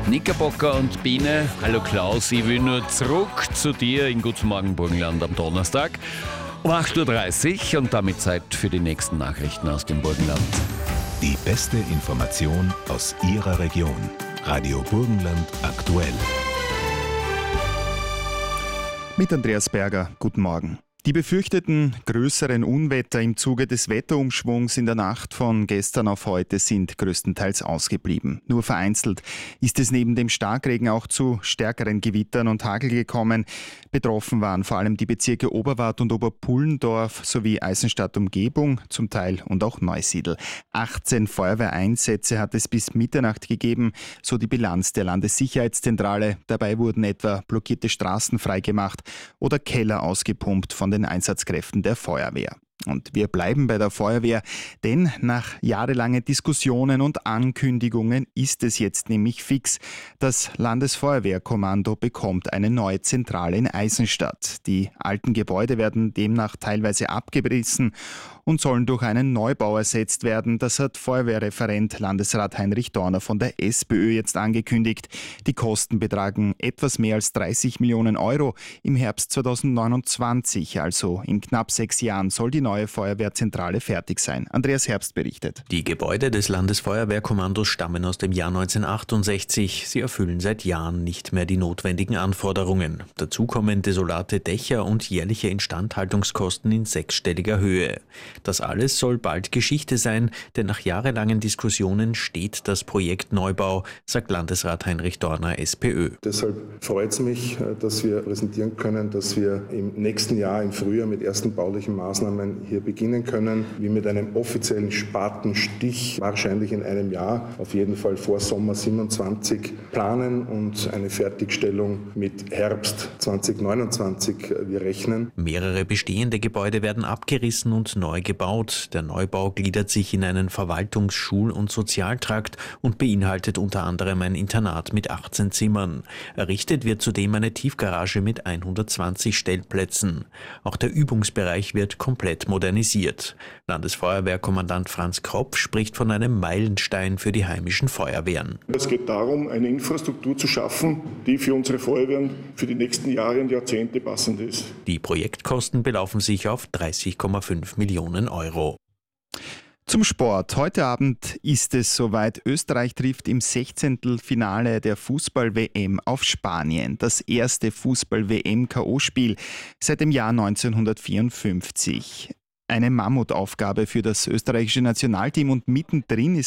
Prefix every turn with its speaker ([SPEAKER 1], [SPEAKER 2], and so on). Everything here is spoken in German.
[SPEAKER 1] Knickerbocker und Biene. Hallo Klaus, ich will nur zurück zu dir in Guten Morgen Burgenland am Donnerstag um 8.30 Uhr und damit Zeit für die nächsten Nachrichten aus dem Burgenland.
[SPEAKER 2] Die beste Information aus Ihrer Region. Radio Burgenland aktuell.
[SPEAKER 3] Mit Andreas Berger, guten Morgen. Die befürchteten größeren Unwetter im Zuge des Wetterumschwungs in der Nacht von gestern auf heute sind größtenteils ausgeblieben. Nur vereinzelt ist es neben dem Starkregen auch zu stärkeren Gewittern und Hagel gekommen. Betroffen waren vor allem die Bezirke Oberwart und Oberpullendorf sowie Eisenstadt-Umgebung, zum Teil und auch Neusiedl. 18 Feuerwehreinsätze hat es bis Mitternacht gegeben, so die Bilanz der Landessicherheitszentrale. Dabei wurden etwa blockierte Straßen freigemacht oder Keller ausgepumpt von den Einsatzkräften der Feuerwehr. Und wir bleiben bei der Feuerwehr, denn nach jahrelangen Diskussionen und Ankündigungen ist es jetzt nämlich fix. Das Landesfeuerwehrkommando bekommt eine neue Zentrale in Eisenstadt. Die alten Gebäude werden demnach teilweise abgerissen und sollen durch einen Neubau ersetzt werden. Das hat Feuerwehrreferent Landesrat Heinrich Dorner von der SPÖ jetzt angekündigt. Die Kosten betragen etwas mehr als 30 Millionen Euro. Im Herbst 2029, also in knapp 6 Jahren, soll die neue Feuerwehrzentrale fertig sein. Andreas Herbst berichtet.
[SPEAKER 4] Die Gebäude des Landesfeuerwehrkommandos stammen aus dem Jahr 1968. Sie erfüllen seit Jahren nicht mehr die notwendigen Anforderungen. Dazu kommen desolate Dächer und jährliche Instandhaltungskosten in 6-stelliger Höhe. Das alles soll bald Geschichte sein, denn nach jahrelangen Diskussionen steht das Projekt Neubau, sagt Landesrat Heinrich Dorner, SPÖ.
[SPEAKER 5] Deshalb freut es mich, dass wir präsentieren können, dass wir im nächsten Jahr im Frühjahr mit ersten baulichen Maßnahmen hier beginnen können. Wir mit einem offiziellen Spatenstich wahrscheinlich in einem Jahr, auf jeden Fall vor Sommer 27 planen und eine Fertigstellung mit Herbst 2029 wir rechnen.
[SPEAKER 4] Mehrere bestehende Gebäude werden abgerissen und neu gebaut. Der Neubau gliedert sich in einen Verwaltungs-, Schul- und Sozialtrakt und beinhaltet unter anderem ein Internat mit 18 Zimmern. Errichtet wird zudem eine Tiefgarage mit 120 Stellplätzen. Auch der Übungsbereich wird komplett modernisiert. Landesfeuerwehrkommandant Franz Kropf spricht von einem Meilenstein für die heimischen Feuerwehren.
[SPEAKER 6] Es geht darum, eine Infrastruktur zu schaffen, die für unsere Feuerwehren für die nächsten Jahre und Jahrzehnte passend ist.
[SPEAKER 4] Die Projektkosten belaufen sich auf 30,5 Millionen Euro.
[SPEAKER 3] Zum Sport. Heute Abend ist es soweit. Österreich trifft im 16. Finale der Fußball-WM auf Spanien. Das erste Fußball-WM-K.O.-Spiel seit dem Jahr 1954. Eine Mammutaufgabe für das österreichische Nationalteam und mittendrin ist